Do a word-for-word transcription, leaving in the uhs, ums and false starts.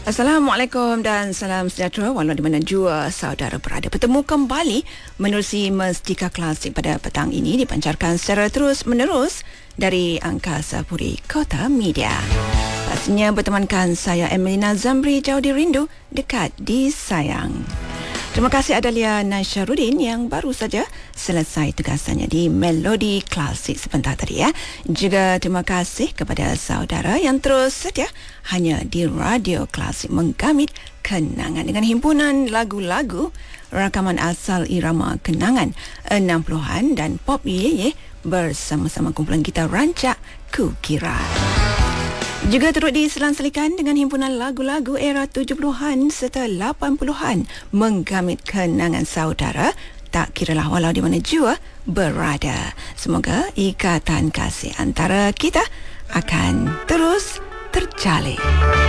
Assalamualaikum dan salam sejahtera walau di mana jua saudara berada. Bertemu kembali menerusi Mestika Klasik pada petang ini dipancarkan secara terus menerus dari Angkasa Puri Kota Media. Pastinya bertemankan saya Emelina Zamri, jauh di rindu, dekat di sayang. Terima kasih Adalia Nasharuddin yang baru saja selesai tugasannya di Melodi Klasik sebentar tadi ya. Juga terima kasih kepada saudara yang terus setia hanya di Radio Klasik menggamit kenangan dengan himpunan lagu-lagu rakaman asal irama kenangan enam puluhan dan pop ye-ye bersama-sama kumpulan gitar rancak Kukira. Juga turut diselang-selikan dengan himpunan lagu-lagu era tujuh puluhan serta lapan puluhan menggamit kenangan saudara tak kiralah walau di mana jua berada. Semoga ikatan kasih antara kita akan terus terjalin.